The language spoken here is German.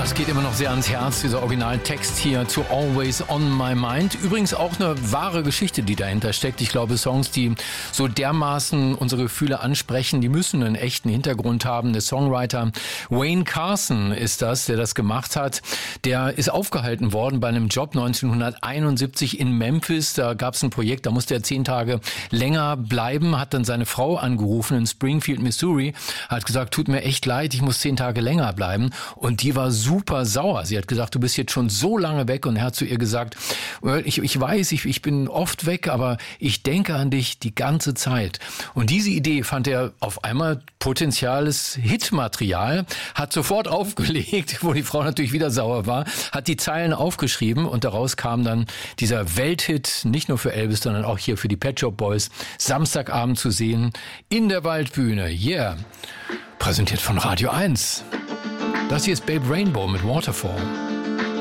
Das geht immer noch sehr ans Herz, dieser Originaltext hier zu Always on My Mind. Übrigens auch eine wahre Geschichte, die dahinter steckt. Ich glaube, Songs, die so dermaßen unsere Gefühle ansprechen, die müssen einen echten Hintergrund haben. Der Songwriter Wayne Carson ist das, der das gemacht hat. Der ist aufgehalten worden bei einem Job 1971 in Memphis. Da gab es ein Projekt, da musste er 10 Tage länger bleiben, hat dann seine Frau angerufen in Springfield, Missouri, hat gesagt, tut mir echt leid, ich muss 10 Tage länger bleiben. Und die war super sauer. Sie hat gesagt, du bist jetzt schon so lange weg. Und er hat zu ihr gesagt, ich weiß, ich bin oft weg, aber ich denke an dich die ganze Zeit. Und diese Idee fand er auf einmal potenzielles Hitmaterial, hat sofort aufgelegt, wo die Frau natürlich wieder sauer war, hat die Zeilen aufgeschrieben und daraus kam dann dieser Welthit, nicht nur für Elvis, sondern auch hier für die Pet Shop Boys, Samstagabend zu sehen in der Waldbühne. Yeah, präsentiert von Radio 1. Das hier ist Babe Rainbow mit Waterfall.